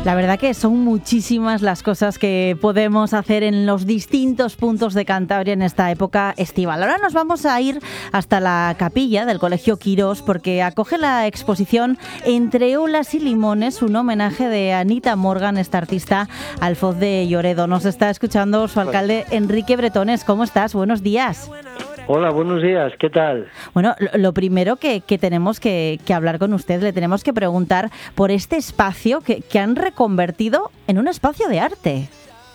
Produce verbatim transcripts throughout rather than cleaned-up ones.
La verdad que son muchísimas las cosas que podemos hacer en los distintos puntos de Cantabria en esta época estival. Ahora nos vamos a ir hasta la capilla del Colegio Quirós porque acoge la exposición Entre olas y limones, un homenaje de Anita Morgan, esta artista alfoz de Lloredo. Nos está escuchando su alcalde Enrique Bretones. ¿Cómo estás? Buenos días. Hola, buenos días, ¿qué tal? Bueno, lo, lo primero que, que tenemos que, que hablar con usted, le tenemos que preguntar por este espacio que, que han reconvertido en un espacio de arte.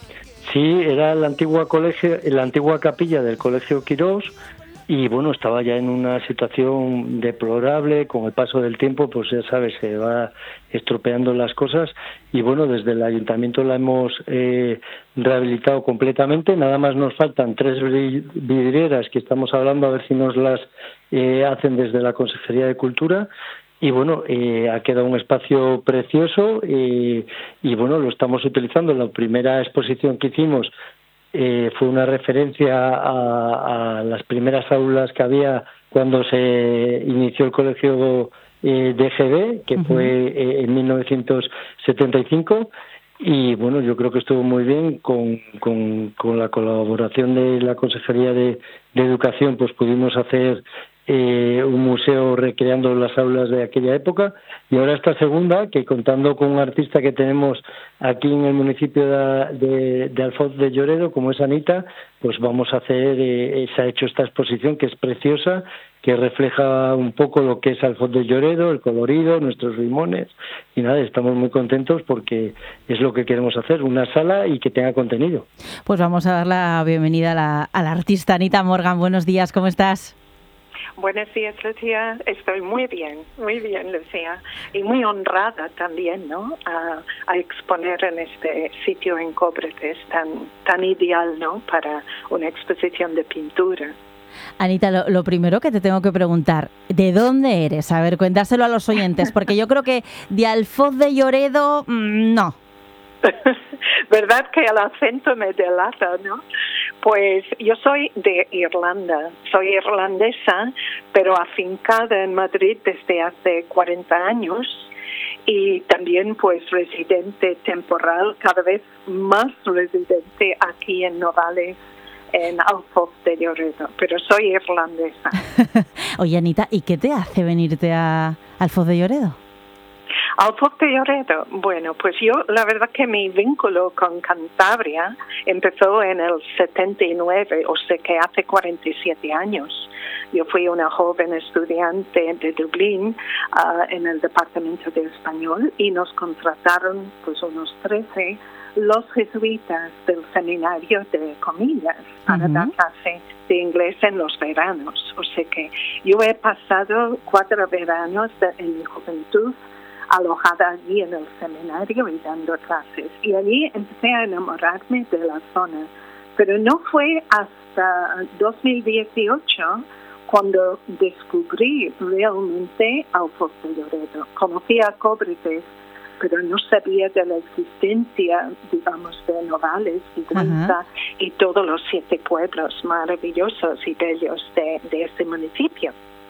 Sí, era la antigua colegio, la antigua capilla del Colegio Quirós y bueno, estaba ya en una situación deplorable. Con el paso del tiempo, pues ya sabes, se va estropeando las cosas y bueno, desde el ayuntamiento la hemos eh, rehabilitado completamente. Nada más nos faltan tres vidrieras que estamos hablando a ver si nos las eh, hacen desde la Consejería de Cultura. Y bueno, eh, ha quedado un espacio precioso eh, y bueno, lo estamos utilizando. La primera exposición que hicimos eh, fue una referencia a, a las primeras aulas que había cuando se inició el colegio eh, de G B, que uh-huh. fue eh, en mil novecientos setenta y cinco. Y bueno, yo creo que estuvo muy bien con, con, con la colaboración de la Consejería de, de Educación, pues pudimos hacer Eh, un museo recreando las aulas de aquella época y ahora esta segunda, que contando con un artista que tenemos aquí en el municipio de, de, de Alfoz de Lloredo, como es Anita, pues vamos a hacer, eh, se ha hecho esta exposición que es preciosa, que refleja un poco lo que es Alfoz de Lloredo, el colorido, nuestros limones y nada, estamos muy contentos porque es lo que queremos hacer, una sala y que tenga contenido. Pues vamos a dar la bienvenida a la, a la artista Anita Morgan. Buenos días, ¿cómo estás? Buenos días, Lucía. Estoy muy bien, muy bien, Lucía. Y muy honrada también, ¿no? A, a exponer en este sitio en Cóbretes tan, tan ideal, ¿no? Para una exposición de pintura. Anita, lo, lo primero que te tengo que preguntar, ¿de dónde eres? A ver, cuéntaselo a los oyentes, porque yo creo que de Alfoz de Lloredo, mmm, no. ¿Verdad que el acento me delata, no? Pues yo soy de Irlanda, soy irlandesa, pero afincada en Madrid desde hace cuarenta años y también pues residente temporal, cada vez más residente aquí en Novales, en Alfoz de Lloredo, pero soy irlandesa. Oye, Anita, ¿y qué te hace venirte a Alfoz de Lloredo? Alfoz de Lloredo, bueno, pues yo la verdad que mi vínculo con Cantabria empezó en el setenta y nueve, o sea que hace cuarenta y siete años. Yo fui una joven estudiante de Dublín uh, en el departamento de español y nos contrataron pues unos trece los jesuitas del seminario de Comillas para uh-huh. dar clase de inglés en los veranos. O sea que yo he pasado cuatro veranos de, en mi juventud alojada allí en el seminario y dando clases. Y allí empecé a enamorarme de la zona. Pero no fue hasta dos mil dieciocho cuando descubrí realmente Alfoz de Lloredo. Conocí a Cóbretes, pero no sabía de la existencia, digamos, de Novales, Sigüenza uh-huh. y todos los siete pueblos maravillosos y bellos de, de ese municipio.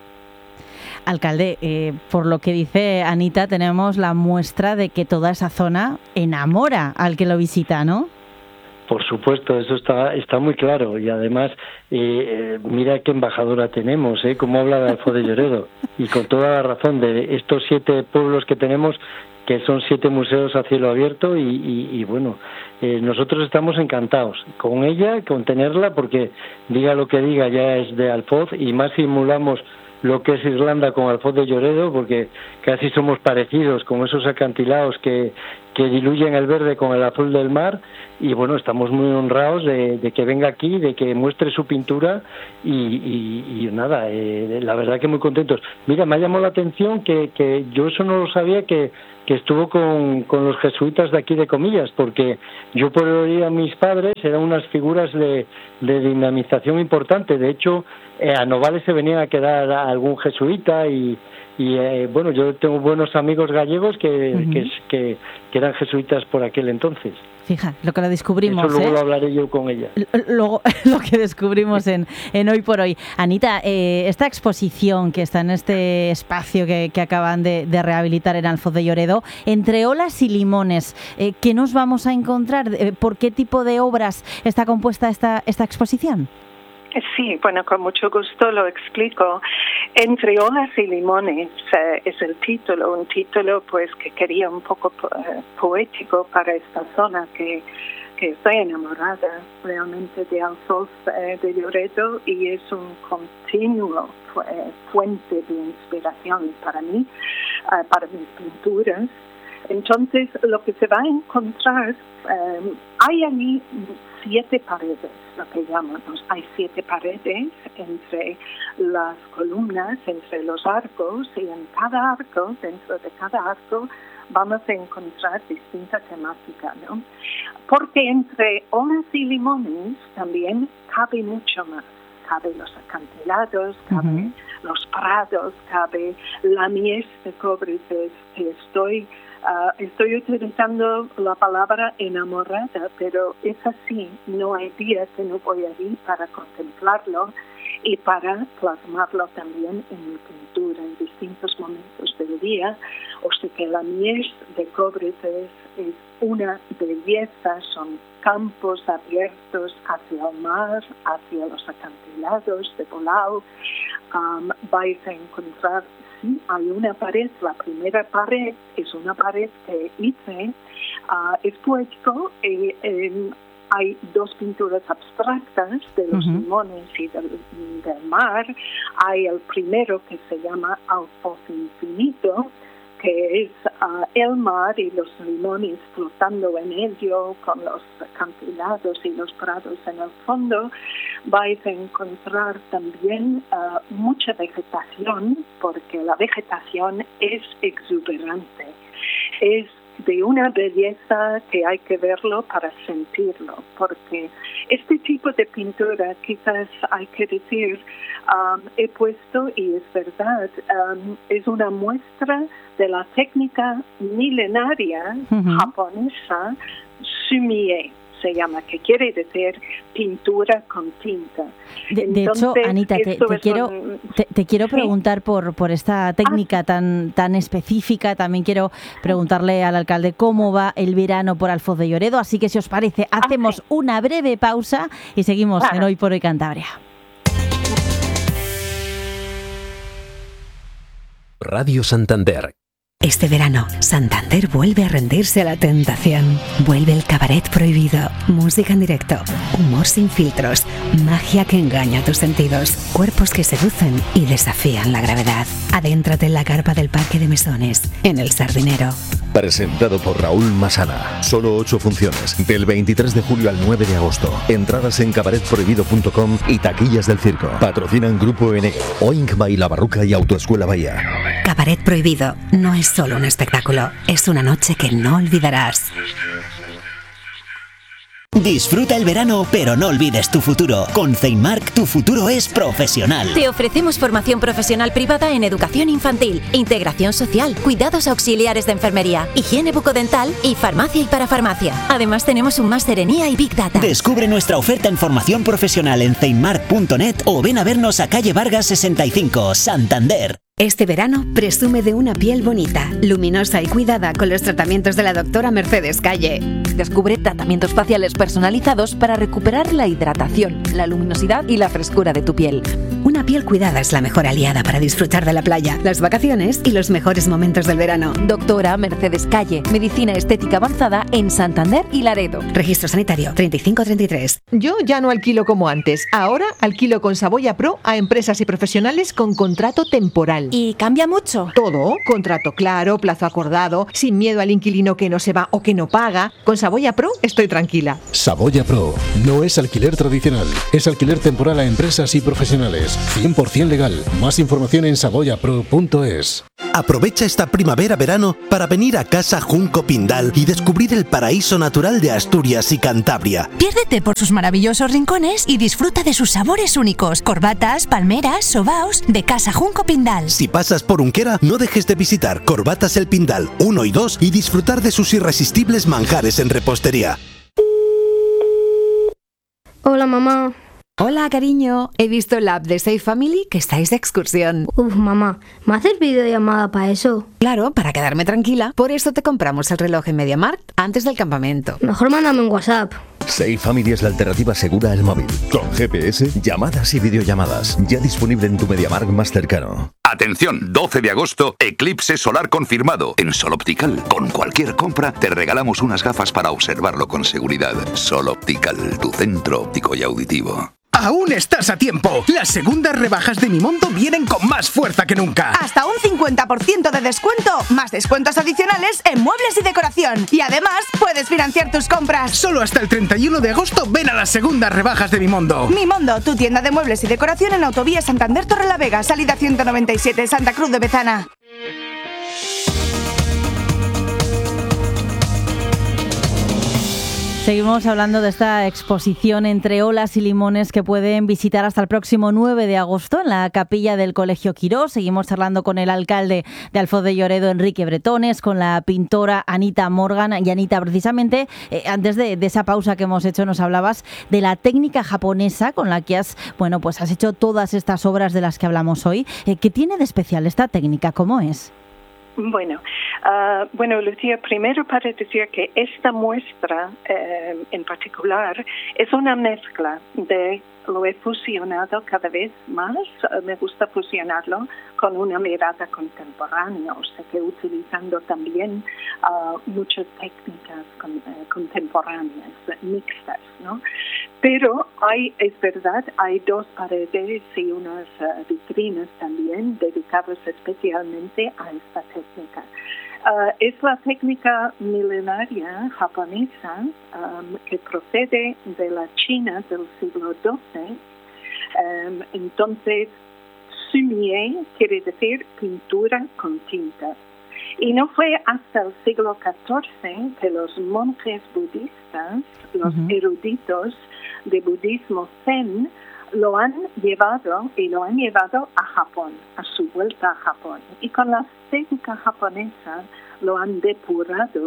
Alcalde, eh, por lo que dice Anita, tenemos la muestra de que toda esa zona enamora al que lo visita, ¿no? Por supuesto, eso está está muy claro y además eh, mira qué embajadora tenemos, ¿eh? Cómo habla de Alfoz de Lloredo y con toda la razón de estos siete pueblos que tenemos, que son siete museos a cielo abierto y, y, y bueno, eh, nosotros estamos encantados con ella, con tenerla, porque diga lo que diga ya es de Alfoz y más simulamos lo que es Irlanda con Alfoz de Lloredo, porque casi somos parecidos con esos acantilados que, que diluyen el verde con el azul del mar y bueno, estamos muy honrados de, de que venga aquí, de que muestre su pintura y, y, y nada, eh, la verdad que muy contentos. Mira, me ha llamado la atención que, que yo eso no lo sabía, que, que estuvo con, con los jesuitas de aquí de Comillas, porque yo por oír a mis padres eran unas figuras de, de dinamización importante. De hecho, eh, a Novales se venían a quedar a algún jesuita y, y eh, bueno, yo tengo buenos amigos gallegos que, uh-huh. que, que, que eran jesuitas por aquel entonces. Fija, lo que lo descubrimos. Eso luego ¿eh? lo hablaré yo con ella. Luego, lo que descubrimos en, en Hoy por Hoy. Anita, eh, esta exposición que está en este espacio que, que acaban de, de rehabilitar en Alfoz de Lloredo, entre olas y limones, eh, ¿qué nos vamos a encontrar? ¿Por qué tipo de obras está compuesta esta, esta exposición? Sí, bueno, con mucho gusto lo explico. Entre olas y limones eh, es el título, un título pues que quería un poco po- eh, poético para esta zona que, que estoy enamorada realmente de Alfoz eh, de Lloredo y es un continuo eh, fuente de inspiración para mí, eh, para mis pinturas. Entonces, lo que se va a encontrar, eh, hay allí siete paredes, lo que llamamos. Hay siete paredes entre las columnas, entre los arcos, y en cada arco, dentro de cada arco, vamos a encontrar distinta temática, ¿no? Porque entre olas y limones también cabe mucho más. Cabe los acantilados, cabe uh-huh. los prados, cabe la mies de Cóbrices, que estoy... Uh, estoy utilizando la palabra enamorada, pero es así, no hay día que no voy allí para contemplarlo y para plasmarlo también en mi pintura en distintos momentos del día. O sea que la mies de Cóbrices es una belleza, son campos abiertos hacia el mar, hacia los acantilados de Bolau. Um, vais a encontrar, sí, hay una pared, la primera pared es una pared que hice, uh, es poético, y, eh, hay dos pinturas abstractas de los uh-huh. limones y del, del mar. Hay el primero que se llama Alfoz Infinito, que es uh, el mar y los limones flotando en ello, con los acantilados y los prados en el fondo. Vais a encontrar también uh, mucha vegetación, porque la vegetación es exuberante. Es de una belleza que hay que verlo para sentirlo, porque este tipo de pintura, quizás hay que decir, um, he puesto, y es verdad, um, es una muestra de la técnica milenaria uh-huh. japonesa, sumie, se llama, que quiere decir pintura con tinta. De, de hecho, Anita, te, te, quiero, un... te, te quiero ¿Sí? preguntar por, por esta técnica ah. tan, tan específica. También quiero preguntarle al alcalde cómo va el verano por Alfoz de Lloredo. Así que, si os parece, hacemos ah, sí. una breve pausa y seguimos claro. en Hoy por Hoy Cantabria. Radio Santander. Este verano, Santander vuelve a rendirse a la tentación. Vuelve el cabaret prohibido, música en directo, humor sin filtros, magia que engaña tus sentidos, cuerpos que seducen y desafían la gravedad. Adéntrate en la carpa del Parque de Mesones, en El Sardinero. Presentado por Raúl Masana. Solo ocho funciones, del veintitrés de julio al nueve de agosto. Entradas en cabaret prohibido punto com y taquillas del circo. Patrocinan Grupo N, Oink by La Barruca y Autoescuela Bahía. Cabaret Prohibido no es solo un espectáculo, es una noche que no olvidarás. Disfruta el verano, pero no olvides tu futuro. Con Ceinmark, tu futuro es profesional. Te ofrecemos formación profesional privada en educación infantil, integración social, cuidados auxiliares de enfermería, higiene bucodental y farmacia y parafarmacia. Además, tenemos un máster en I A y Big Data. Descubre nuestra oferta en formación profesional en ceinmark punto net o ven a vernos a calle Vargas sesenta y cinco, Santander. Este verano presume de una piel bonita, luminosa y cuidada con los tratamientos de la doctora Mercedes Calle. Descubre tratamientos faciales personalizados para recuperar la hidratación, la luminosidad y la frescura de tu piel. Una piel cuidada es la mejor aliada para disfrutar de la playa, las vacaciones y los mejores momentos del verano. Doctora Mercedes Calle, medicina estética avanzada en Santander y Laredo. Registro sanitario treinta y cinco treinta y tres. Yo ya no alquilo como antes. Ahora alquilo con Saboya Pro a empresas y profesionales con contrato temporal. ¿Y cambia mucho? Todo, contrato claro, plazo acordado, sin miedo al inquilino que no se va o que no paga. Con Saboya Pro estoy tranquila. Saboya Pro no es alquiler tradicional, es alquiler temporal a empresas y profesionales. cien por ciento legal. Más información en saboya pro punto es. Aprovecha esta primavera-verano para venir a Casa Junco Pindal y descubrir el paraíso natural de Asturias y Cantabria. Piérdete por sus maravillosos rincones y disfruta de sus sabores únicos. Corbatas, palmeras, sobaos, de Casa Junco Pindal. Si pasas por Unquera, no dejes de visitar Corbatas El Pindal uno y dos y disfrutar de sus irresistibles manjares en repostería. Hola, mamá. Hola, cariño. He visto en la app de Safe Family que estáis de excursión. Uf, mamá, ¿me haces videollamada para eso? Claro, para quedarme tranquila. Por eso te compramos el reloj en MediaMarkt antes del campamento. Mejor mándame un WhatsApp. Safe Family es la alternativa segura al móvil. Con G P S, llamadas y videollamadas. Ya disponible en tu MediaMarkt más cercano. Atención, doce de agosto, eclipse solar confirmado en Sol Optical. Con cualquier compra te regalamos unas gafas para observarlo con seguridad. Sol Optical, tu centro óptico y auditivo. ¡Aún estás a tiempo! Las segundas rebajas de Mimondo vienen con más fuerza que nunca. Hasta un cincuenta por ciento de descuento, más descuentos adicionales en muebles y decoración. Y además, puedes financiar tus compras. Solo hasta el treinta y uno de agosto ven a las segundas rebajas de Mimondo. Mimondo, tu tienda de muebles y decoración en Autovía Santander Torrelavega, salida ciento noventa y siete, Santa Cruz de Bezana. Seguimos hablando de esta exposición entre olas y limones que pueden visitar hasta el próximo nueve de agosto en la capilla del Colegio Quirós. Seguimos charlando con el alcalde de Alfoz de Lloredo, Enrique Bretones, con la pintora Anita Morgan. Y Anita, precisamente, eh, antes de, de esa pausa que hemos hecho, nos hablabas de la técnica japonesa con la que has, bueno, pues has hecho todas estas obras de las que hablamos hoy. Eh, ¿Qué tiene de especial esta técnica? ¿Cómo es? Bueno, uh, bueno, Lucía, primero para decir que esta muestra eh, en particular es una mezcla de, lo he fusionado cada vez más, uh, me gusta fusionarlo con una mirada contemporánea, o sea que utilizando también uh, muchas técnicas con, uh, contemporáneas, mixtas, ¿no? Pero hay, es verdad, hay dos paredes y unas uh, vitrinas también dedicadas especialmente a esta técnica. Uh, es la técnica milenaria japonesa um, que procede de la China del siglo doce. Um, entonces, sumie quiere decir pintura con tinta. Y no fue hasta el siglo catorce que los monjes budistas, los uh-huh. eruditos de budismo zen, lo han llevado y lo han llevado a Japón, a su vuelta a Japón. Y con la técnica japonesa lo han depurado.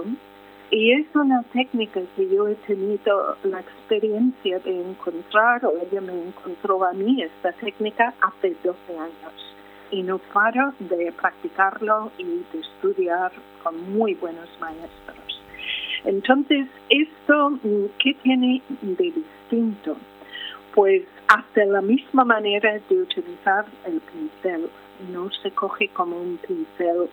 Y es una técnica que yo he tenido la experiencia de encontrar, o ella me encontró a mí esta técnica hace doce años. Y no paro de practicarlo y de estudiar con muy buenos maestros. Entonces, ¿esto qué tiene de distinto? Pues hasta la misma manera de utilizar el pincel. No se coge como un pincel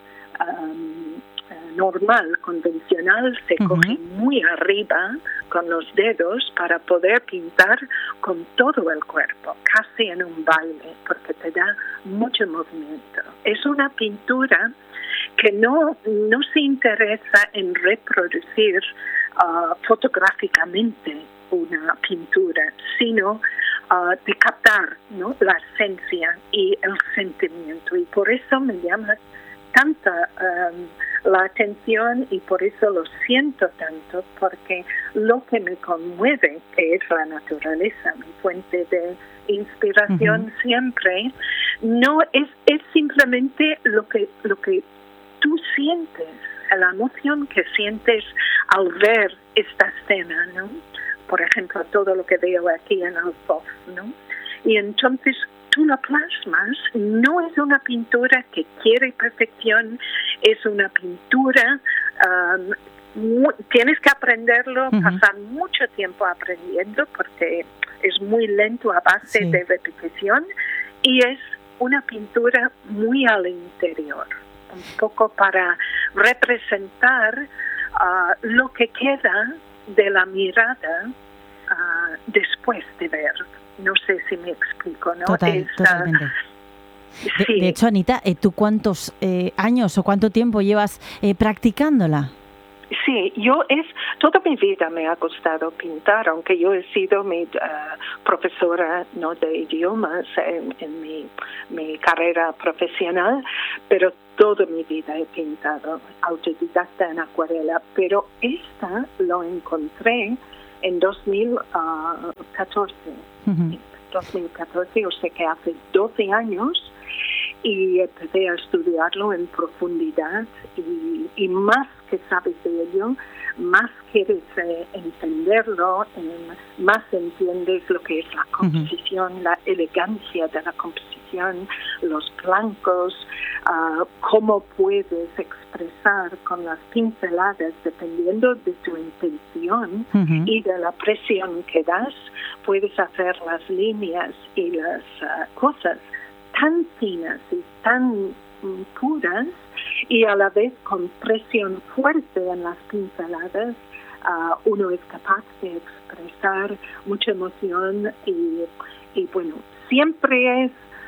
um, normal, convencional, se uh-huh. coge muy arriba con los dedos para poder pintar con todo el cuerpo, casi en un baile, porque te da mucho movimiento. Es una pintura que no, no se interesa en reproducir uh, fotográficamente una pintura, sino uh, de captar, ¿no?, la esencia y el sentimiento. Y por eso me llama tanta um, la atención y por eso lo siento tanto, porque lo que me conmueve, que es la naturaleza, mi fuente de inspiración uh-huh. siempre, no es, es simplemente lo que, lo que tú sientes, la emoción que sientes al ver esta escena, ¿no? Por ejemplo, todo lo que veo aquí en Alfoz, ¿no? Y entonces tú lo plasmas, no es una pintura que quiere perfección, es una pintura, um, muy, tienes que aprenderlo, uh-huh. pasar mucho tiempo aprendiendo porque es muy lento a base sí. de repetición y es una pintura muy al interior, un poco para representar uh, lo que queda de la mirada uh, después de ver. No sé si me explico, ¿no? Total, es, totalmente. Uh, sí. de, de hecho, Anita, ¿tú cuántos eh, años o cuánto tiempo llevas eh, practicándola? Sí, yo es toda mi vida me ha gustado pintar, aunque yo he sido mi uh, profesora, no, de idiomas en, en mi, mi carrera profesional, pero toda mi vida he pintado autodidacta en acuarela, pero esta lo encontré en dos mil catorce, uh-huh. dos mil catorce, o sea que hace doce años, y empecé a estudiarlo en profundidad y, y más que sabes de ello, más quieres eh, entenderlo, eh, más entiendes lo que es la composición, uh-huh. la elegancia de la composición, los blancos, uh, cómo puedes expresar con las pinceladas, dependiendo de tu intención uh-huh. y de la presión que das, puedes hacer las líneas y las uh, cosas tan finas y tan um, puras, y a la vez con presión fuerte en las pinceladas, uh, uno es capaz de expresar mucha emoción y, y bueno, siempre es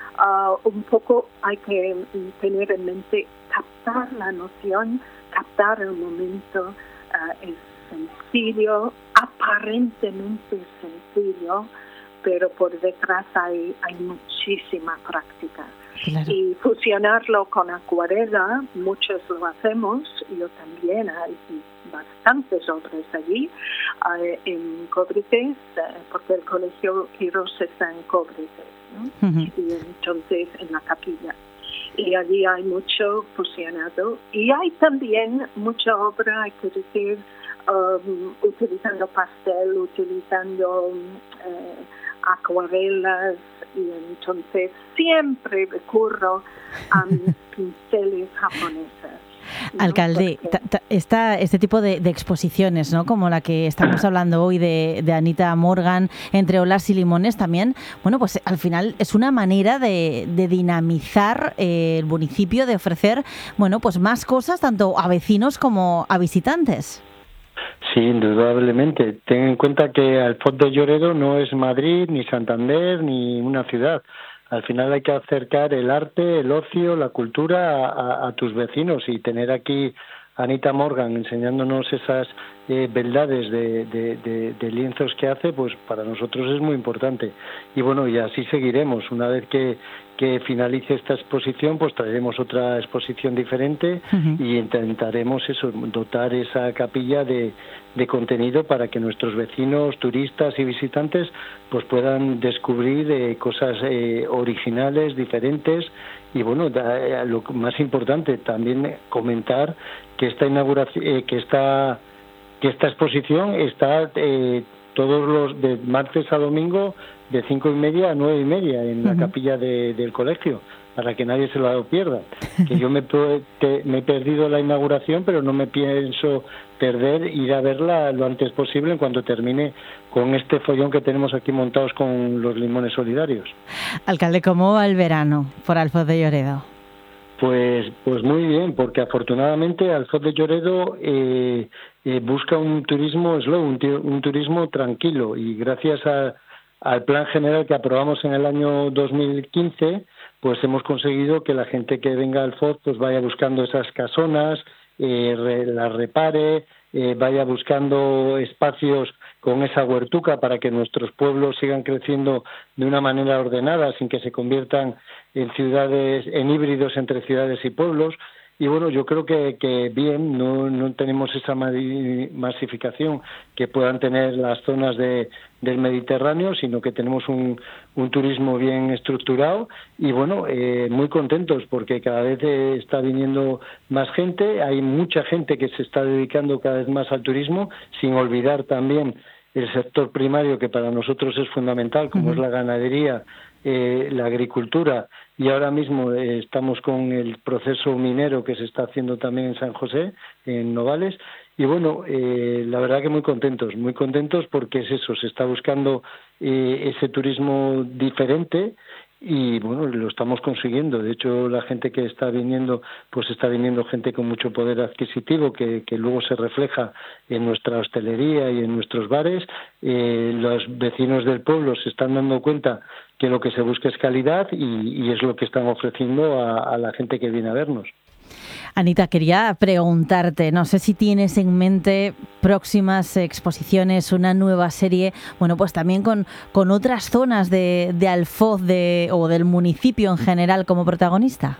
uh, un poco, hay que tener en mente captar la noción, captar el momento, uh, es sencillo, aparentemente sencillo, pero por detrás hay, hay muchísima práctica. Claro. Y fusionarlo con acuarela, muchos lo hacemos, yo también, hay bastantes obras allí, eh, en Cóbrites, eh, porque el Colegio Quirós está en Cóbrites, ¿no? Uh-huh. Y entonces en la capilla. Y allí hay mucho fusionado. Y hay también mucha obra, hay que decir, um, utilizando pastel, utilizando eh, acuarelas, y entonces siempre recurro a mis pinceles japonesas. ¿No? Alcalde, ta, ta, esta, este tipo de, de exposiciones, ¿no? Como la que estamos hablando hoy de, de Anita Morgan, entre olas y limones también, bueno, pues al final es una manera de, de dinamizar eh, el municipio, de ofrecer, bueno, pues más cosas tanto a vecinos como a visitantes. Sí, indudablemente. Ten en cuenta que Alfoz de Llorero no es Madrid, ni Santander, ni una ciudad. Al final hay que acercar el arte, el ocio, la cultura a, a, a tus vecinos, y tener aquí a Anita Morgan enseñándonos esas eh, beldades de, de, de, de lienzos que hace, pues para nosotros es muy importante. Y bueno, y así seguiremos. Una vez que, que finalice esta exposición, pues traeremos otra exposición diferente uh-huh. y intentaremos eso, dotar esa capilla de, de contenido para que nuestros vecinos, turistas y visitantes pues puedan descubrir eh, cosas eh, originales, diferentes. Y bueno, da, lo más importante también comentar que esta inauguración, eh, que esta que esta exposición está eh, todos los de martes a domingo de cinco y media a nueve y media en la uh-huh. capilla de, del colegio, para que nadie se lo pierda. Que yo me, te, me he perdido la inauguración, pero no me pienso perder ir a verla lo antes posible en cuanto termine con este follón que tenemos aquí montados con los limones solidarios. Alcalde, ¿cómo va el verano por Alfoz de Llorero? Pues, pues muy bien, porque afortunadamente Alfoz de Llorero eh, eh, busca un turismo slow, un, un turismo tranquilo, y gracias a, al plan general que aprobamos en el año dos mil quince, pues hemos conseguido que la gente que venga a Alfoz pues vaya buscando esas casonas, eh, re, las repare, eh, vaya buscando espacios con esa huertuca para que nuestros pueblos sigan creciendo de una manera ordenada, sin que se conviertan en ciudades, en híbridos entre ciudades y pueblos. Y bueno, yo creo que, que bien, no, no tenemos esa masificación que puedan tener las zonas de, del Mediterráneo, sino que tenemos un, un turismo bien estructurado y bueno, eh, muy contentos porque cada vez eh, está viniendo más gente, hay mucha gente que se está dedicando cada vez más al turismo, sin olvidar también el sector primario que para nosotros es fundamental, como uh-huh. es la ganadería, eh, la agricultura, y ahora mismo eh, estamos con el proceso minero que se está haciendo también en San José, en Novales, y bueno, eh, la verdad que muy contentos, muy contentos porque es eso, se está buscando eh, ese turismo diferente. Y bueno, lo estamos consiguiendo. De hecho, la gente que está viniendo, pues está viniendo gente con mucho poder adquisitivo que, que luego se refleja en nuestra hostelería y en nuestros bares. Eh, los vecinos del pueblo se están dando cuenta que lo que se busca es calidad y, y es lo que están ofreciendo a, a la gente que viene a vernos. Anita, quería preguntarte, no sé si tienes en mente próximas exposiciones, una nueva serie, bueno, pues también con, con otras zonas de, de Alfoz de, o del municipio en general como protagonista.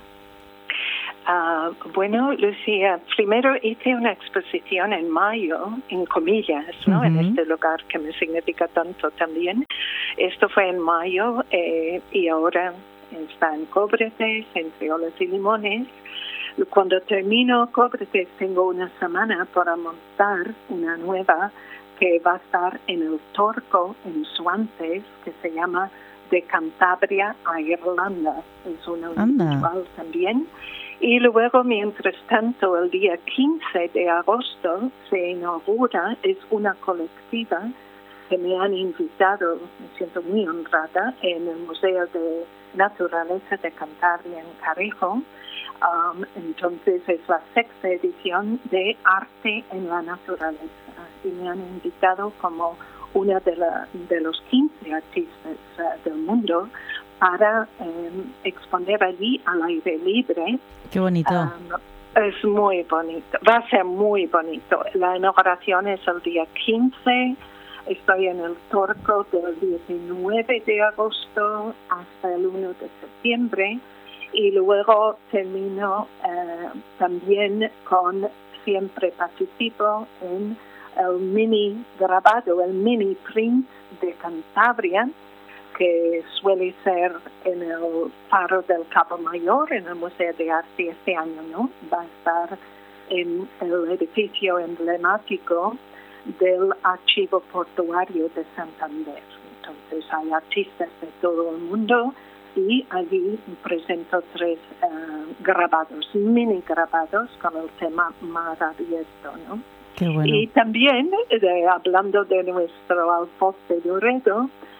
Uh, bueno, Lucía, primero hice una exposición en mayo, en comillas, ¿no? Uh-huh. En este lugar que me significa tanto también. Esto fue en mayo eh, y ahora está en Cóbretes, entre Olas y Limones. Cuando termino Cóbretes tengo una semana para montar una nueva que va a estar en el Torco, en Swantes, que se llama De Cantabria a Irlanda. Es una individual también. Y luego, mientras tanto, el día quince de agosto se inaugura, es una colectiva que me han invitado, me siento muy honrada, en el Museo de Naturaleza de Cantabria en Carejo. Um, entonces es la sexta edición de Arte en la Naturaleza y me han invitado como una de, la, de los quince artistas uh, del mundo para um, exponer allí al aire libre. Qué bonito. Um, es muy bonito, va a ser muy bonito. La inauguración es el día quince, estoy en el Torco del diecinueve de agosto hasta el uno de septiembre. Y luego termino eh, también con, siempre participo en el mini grabado, el mini print de Cantabria, que suele ser en el Faro del Cabo Mayor, en el Museo de Arte este año, ¿no? Va a estar en el edificio emblemático del Archivo Portuario de Santander. Entonces hay artistas de todo el mundo y allí presento tres uh, grabados, mini grabados con el tema Mar Abierto, ¿no? Qué bueno. Y también, de, hablando de nuestro Alfoz de Lloredo,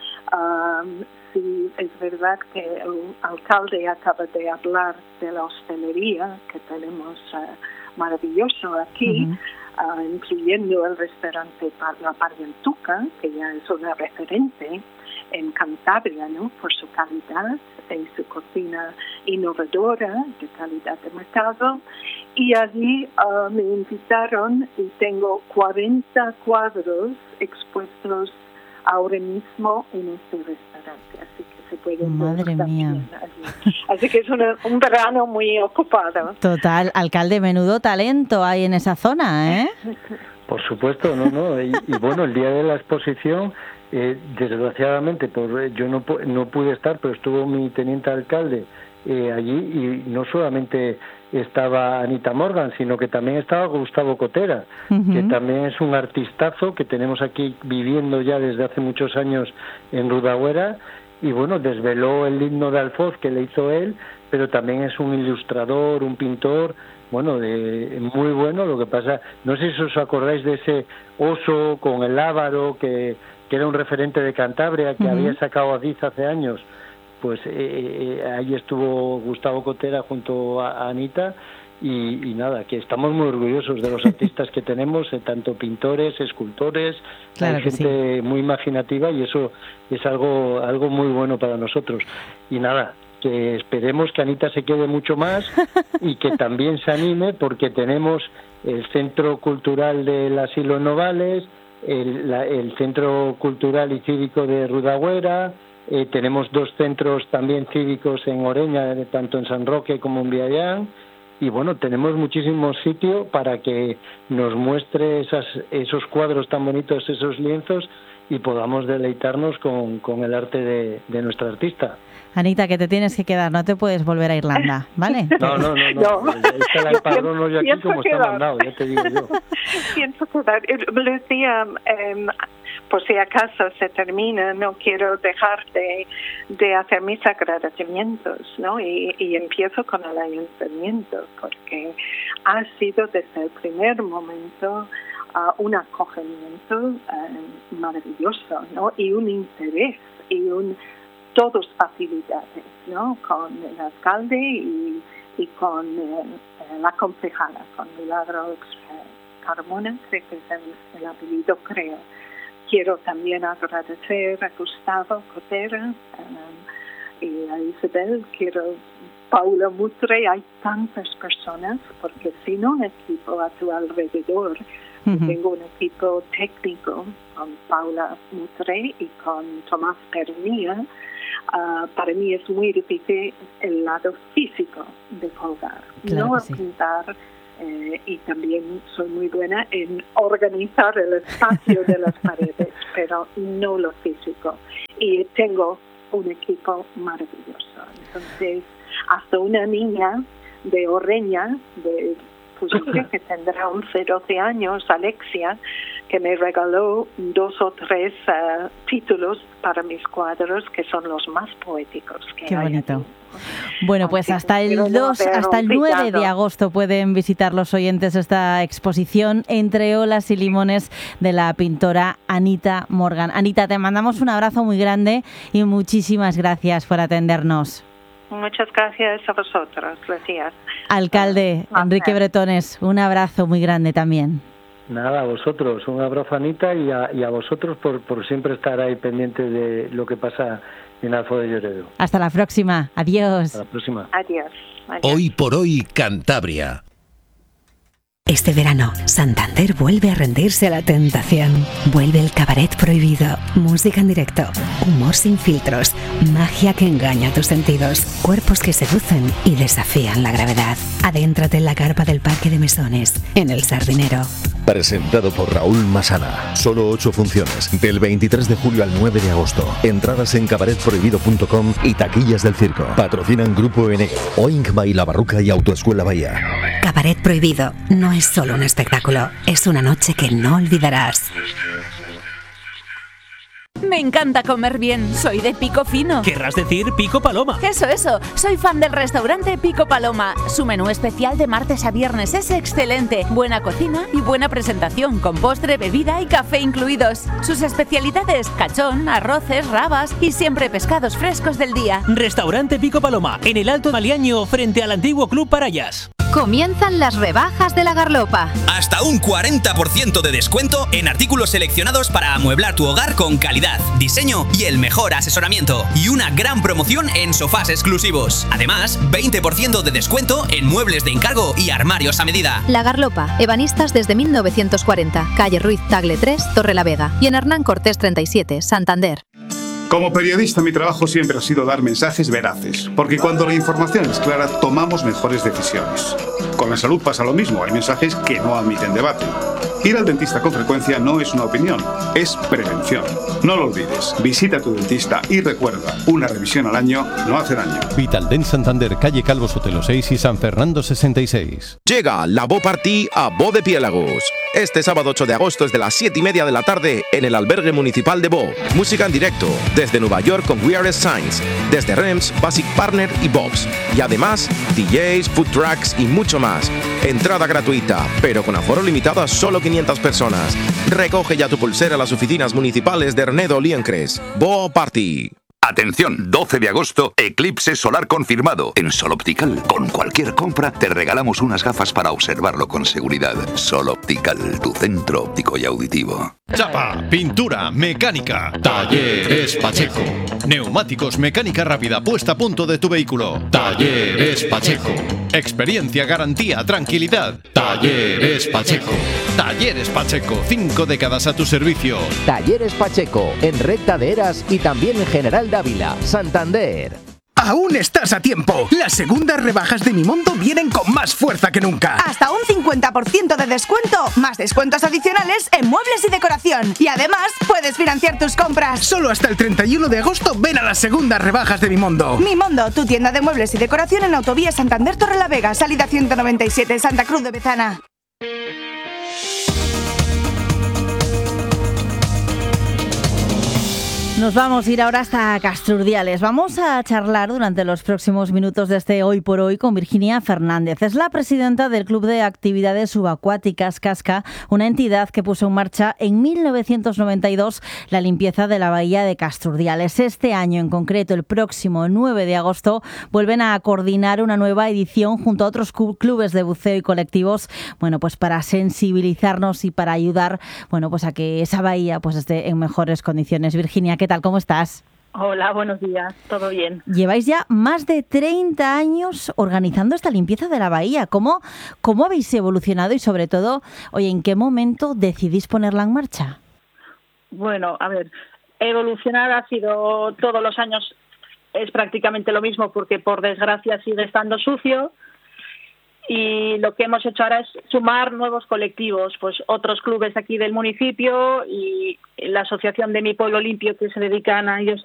um, sí, es verdad que el alcalde acaba de hablar de la hostelería que tenemos uh, maravilloso aquí, uh-huh. uh, incluyendo el restaurante La Parientuca, que ya es una referente en Cantabria, ¿no? Por su calidad y su cocina innovadora de calidad de mercado. Y allí uh, me invitaron y tengo cuarenta cuadros expuestos ahora mismo en este restaurante, así que se puede Madre mía. Allí. Así que es una, un verano muy ocupado. Total, alcalde, menudo talento hay en esa zona, ¿eh? Por supuesto, no, no. Y, y bueno, el día de la exposición, eh, desgraciadamente, por, yo no, no pude estar, pero estuvo mi teniente alcalde eh, allí y no solamente estaba Anita Morgan, sino que también estaba Gustavo Cotera, uh-huh. que también es un artistazo que tenemos aquí viviendo ya desde hace muchos años en Rudagüera, y bueno, desveló el himno de Alfoz que le hizo él, pero también es un ilustrador, un pintor, bueno, de muy bueno. Lo que pasa, no sé si os acordáis de ese oso con el lábaro que, que era un referente de Cantabria, que uh-huh. había sacado Aziz hace años. Pues eh, eh, ahí estuvo Gustavo Cotera junto a Anita y, y nada, que estamos muy orgullosos de los artistas que tenemos, eh, tanto pintores, escultores, claro hay que gente sí. muy imaginativa y eso es algo algo muy bueno para nosotros. Y nada, que esperemos que Anita se quede mucho más y que también se anime, porque tenemos el Centro Cultural del Asilo Novales, el, la, el Centro Cultural y Cívico de Rudagüera. Eh, tenemos dos centros también cívicos en Oreña, tanto en San Roque como en Viallán, y bueno, tenemos muchísimo sitio para que nos muestre esas, esos cuadros tan bonitos, esos lienzos, y podamos deleitarnos con, con el arte de, de nuestra artista. Anita, que te tienes que quedar, no te puedes volver a Irlanda, ¿vale? No, no, no, no. no. Es que la empadrono yo aquí como está mandado, ya te digo yo. Pienso quedar. Le decía, eh, por si acaso se termina, no quiero dejar de, de hacer mis agradecimientos, ¿no? Y, y empiezo con el ayuntamiento, porque ha sido desde el primer momento uh, un acogimiento uh, maravilloso, ¿no? Y un interés y un todos facilidades, ¿no? Con el alcalde y, y con eh, la concejala, con Milagros eh, Carmona, creo que es el, el apellido, creo. Quiero también agradecer a Gustavo Cotera um, y a Isabel, quiero Paula Mutre, hay tantas personas, porque si no un equipo a tu alrededor, uh-huh. tengo un equipo técnico con Paula Mutre y con Tomás Pernilla. Uh, para mí es muy difícil el lado físico de colgar, claro no sí. pintar, eh, y también soy muy buena en organizar el espacio de las paredes, pero no lo físico. Y tengo un equipo maravilloso. Entonces, hasta una niña de Orreña, de, pues yo creo que tendrá once, doce años, Alexia, que me regaló dos o tres uh, títulos para mis cuadros que son los más poéticos que Qué hay bonito. aquí. Bueno, pues hasta el dos, hasta el nueve de agosto pueden visitar los oyentes esta exposición Entre olas y limones de la pintora Anita Morgan. Anita, te mandamos un abrazo muy grande y muchísimas gracias por atendernos. Muchas gracias a vosotros, gracias. Alcalde Enrique Bretones, un abrazo muy grande también. Nada, a vosotros, un abrazo, Anita, y a, y a vosotros por, por siempre estar ahí pendientes de lo que pasa en Alfo de Lloredo. Hasta la próxima, adiós. Hasta la próxima. Adiós. Adiós. Hoy por hoy, Cantabria. Este verano, Santander vuelve a rendirse a la tentación. Vuelve el cabaret prohibido, música en directo, humor sin filtros, magia que engaña tus sentidos, cuerpos que seducen y desafían la gravedad. Adéntrate en la carpa del Parque de Mesones, en El Sardinero. Presentado por Raúl Masana. Solo ocho funciones, del veintitrés de julio al nueve de agosto. Entradas en cabaret prohibido punto com y taquillas del circo. Patrocinan Grupo N, Oink by La Barruca y Autoescuela Bahía. Cabaret prohibido no es solo un espectáculo, es una noche que no olvidarás. Me encanta comer bien, soy de Pico Fino. Querrás decir Pico Paloma. Eso, eso, soy fan del restaurante Pico Paloma. Su menú especial de martes a viernes es excelente. Buena cocina y buena presentación, con postre, bebida y café incluidos. Sus especialidades, cachón, arroces, rabas y siempre pescados frescos del día. Restaurante Pico Paloma, en el Alto Maliaño, frente al antiguo Club Parayas. Comienzan las rebajas de la Garlopa. Hasta un cuarenta por ciento de descuento en artículos seleccionados para amueblar tu hogar con calidad, diseño y el mejor asesoramiento. Y una gran promoción en sofás exclusivos. Además, veinte por ciento de descuento en muebles de encargo y armarios a medida. La Garlopa, ebanistas desde mil novecientos cuarenta, calle Ruiz Tagle tres, Torrelavega. Y en Hernán Cortés treinta y siete, Santander. Como periodista, mi trabajo siempre ha sido dar mensajes veraces, porque cuando la información es clara, tomamos mejores decisiones. Con la salud pasa lo mismo, hay mensajes que no admiten debate. Ir al dentista con frecuencia no es una opinión, es prevención. No lo olvides, visita a tu dentista y recuerda, una revisión al año no hace daño. Vitaldent Santander, calle Calvo Sotelo seis y San Fernando sesenta y seis. Llega la Bo Party a Bo de Piélagos. Este sábado ocho de agosto desde las siete y media de la tarde en el albergue municipal de Bo. Música en directo desde Nueva York con We Are Signs, desde R E M S, Basic Partner y Vox. Y además D Js, food trucks y mucho más. Entrada gratuita, pero con aforo limitado a solo quinientas personas. Recoge ya tu pulsera a las oficinas municipales de Ernedo Liencres. Bo Party. Atención, doce de agosto, eclipse solar confirmado. En Sol Optical, con cualquier compra, te regalamos unas gafas para observarlo con seguridad. Sol Optical, tu centro óptico y auditivo. Chapa, pintura, mecánica. Talleres Pacheco. Neumáticos, mecánica rápida, puesta a punto de tu vehículo. Talleres Pacheco. Experiencia, garantía, tranquilidad. Talleres Pacheco. Talleres Pacheco, cinco décadas a tu servicio. Talleres Pacheco, en Recta de Eras y también en General Dávila, Santander. Aún estás a tiempo. Las segundas rebajas de Mimondo vienen con más fuerza que nunca. Hasta un cincuenta por ciento de descuento, más descuentos adicionales en muebles y decoración. Y además, puedes financiar tus compras. Solo hasta el treinta y uno de agosto ven a las segundas rebajas de Mimondo. Mimondo, tu tienda de muebles y decoración en Autovía Santander Torrelavega, salida ciento noventa y siete, Santa Cruz de Bezana. Nos vamos a ir ahora hasta Castrurdiales. Vamos a charlar durante los próximos minutos de este Hoy por Hoy con Virginia Fernández. Es la presidenta del Club de Actividades Subacuáticas Casca, una entidad que puso en marcha en mil novecientos noventa y dos la limpieza de la bahía de Castrurdiales. Este año en concreto, el próximo nueve de agosto, vuelven a coordinar una nueva edición junto a otros clubes de buceo y colectivos, bueno, pues para sensibilizarnos y para ayudar, bueno, pues a que esa bahía pues esté en mejores condiciones. Virginia, ¿qué tal? ¿Cómo estás? Hola, buenos días. ¿Todo bien? Lleváis ya más de treinta años organizando esta limpieza de la bahía. ¿Cómo, cómo habéis evolucionado y sobre todo, oye, en qué momento decidís ponerla en marcha? Bueno, a ver, evolucionar ha sido todos los años, es prácticamente lo mismo porque por desgracia sigue estando sucio. Y lo que hemos hecho ahora es sumar nuevos colectivos, pues otros clubes aquí del municipio y la asociación de Mi Pueblo Limpio que se dedican a ellos